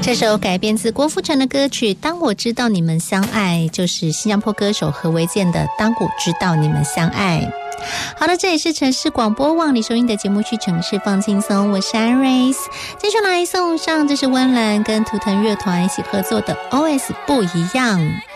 这首改编自郭富城的歌曲《当我知道你们相爱》，就是新加坡歌手何维健的《当我知道你们相爱》。好的，这里是城市广播网，你收音的节目是城市放轻松，我是安瑞斯。接下来送上，这是温岚跟图腾乐团一起合作的 OS 不一样。